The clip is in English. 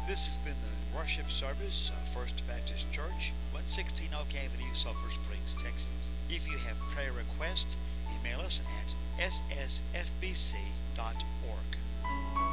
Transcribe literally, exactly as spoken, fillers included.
This has been the worship service of First Baptist Church, one sixteen Oak Avenue, Sulphur Springs, Texas. If you have prayer requests, email us at s s f b c dot org.